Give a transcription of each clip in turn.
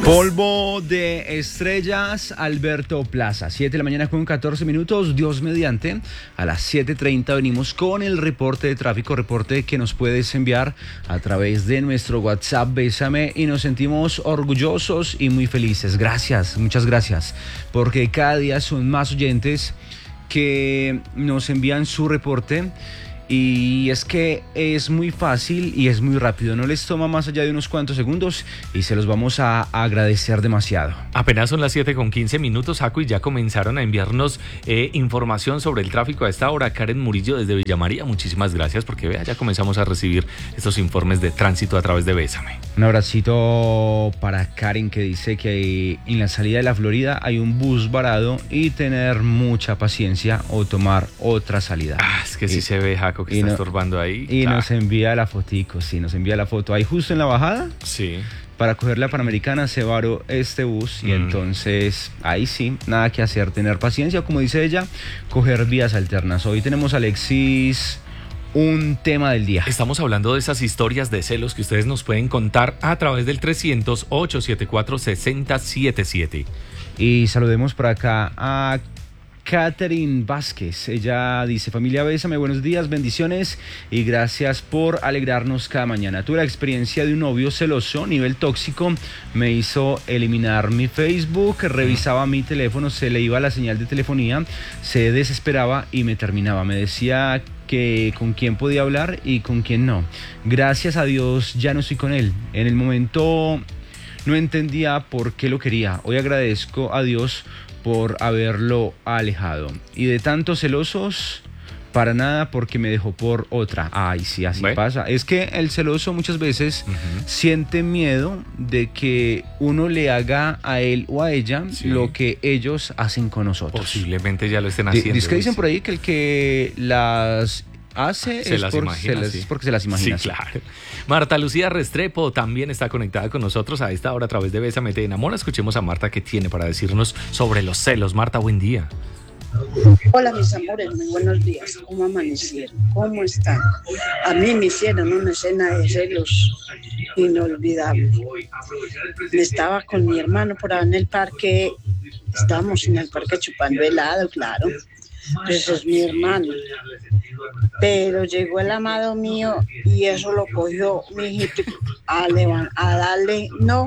Polvo de estrellas, Alberto Plaza. 7 de la mañana con 14 minutos, Dios mediante. A las 7:30 venimos con el reporte de tráfico, reporte que nos puedes enviar a través de nuestro WhatsApp Bésame, y nos sentimos orgullosos y muy felices. Gracias, muchas gracias, porque cada día son más oyentes que nos envían su reporte. Y es que es muy fácil y es muy rápido, no les toma más allá de unos cuantos segundos y se los vamos a agradecer demasiado. Apenas son las 7:15, Jaco, y ya comenzaron a enviarnos información sobre el tráfico a esta hora. Karen Murillo desde Villa María, muchísimas gracias, porque vea, ya comenzamos a recibir estos informes de tránsito a través de Bésame. Un abracito para Karen, que dice que en la salida de la Florida hay un bus varado y tener mucha paciencia o tomar otra salida. Es que sí se ve, Jaco, que está estorbando ahí. Y nos envía la fotico, sí, nos envía la foto ahí justo en la bajada. Sí. Para coger la Panamericana se varó este bus y entonces ahí sí, nada que hacer, tener paciencia, como dice ella, coger vías alternas. Hoy tenemos, Alexis, un tema del día. Estamos hablando de esas historias de celos que ustedes nos pueden contar a través del 300-874-6077. Y saludemos por acá a Catherine Vázquez. Ella dice: familia Bésame, buenos días, bendiciones y gracias por alegrarnos cada mañana. Tuve la experiencia de un novio celoso, nivel tóxico, me hizo eliminar mi Facebook, revisaba mi teléfono, se le iba la señal de telefonía, se desesperaba y me terminaba. Me decía que con quién podía hablar y con quién no. Gracias a Dios ya no estoy con él. En el momento no entendía por qué lo quería. Hoy agradezco a Dios por haberlo alejado. Y de tantos celosos, para nada, porque me dejó por otra. Ay, sí, así pasa. Es que el celoso muchas veces siente miedo de que uno le haga a él o a ella lo que ellos hacen con nosotros. Posiblemente ya lo estén haciendo. Es que dicen por ahí que el que las hace porque se las imagina. Sí, claro. Marta Lucía Restrepo también está conectada con nosotros a esta hora a través de Bésame Te Enamora. Escuchemos a Marta, que tiene para decirnos sobre los celos. Marta, buen día. Hola, mis amores, muy buenos días. ¿Cómo amanecieron? ¿Cómo están? A mí me hicieron una escena de celos inolvidable. Me estaba con mi hermano por ahí en el parque. Estábamos en el parque chupando helado, claro. Pues es mi hermano. Pero llegó el amado mío y eso lo cogió mi hijito a darle. No,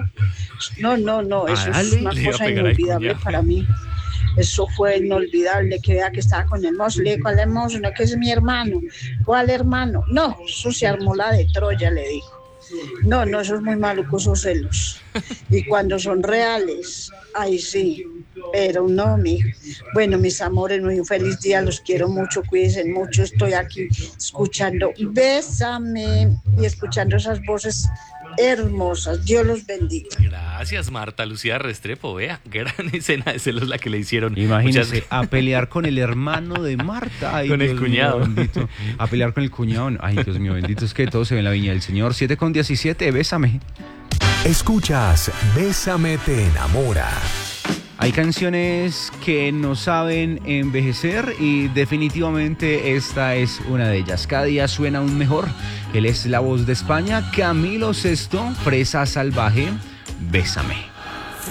eso es una cosa inolvidable para mí. Eso fue inolvidable, que vea que estaba con el mozo. Le dije: ¿cuál hermoso? No, que es mi hermano. ¿Cuál hermano? No, eso se armó la de Troya, le dijo. No, eso es muy maluco, esos celos. Y cuando son reales, ahí sí. Pero no, mijo. Bueno, mis amores, muy feliz día, los quiero mucho, cuídense mucho. Estoy aquí escuchando Bésame y escuchando esas voces hermosas. Dios los bendiga. Gracias, Marta Lucía Restrepo. Vea, gran escena de celos la que le hicieron. Imagínese, a pelear con el hermano de Marta. Ay, con Dios el cuñado. Mío, bendito. A pelear con el cuñado. Ay, Dios mío, bendito. Es que todo se ve en la viña del Señor. 7:17, Bésame. Escuchas Bésame Te Enamora. Hay canciones que no saben envejecer y definitivamente esta es una de ellas. Cada día suena aún mejor. Él es la voz de España, Camilo Sesto, Fresa Salvaje, Bésame.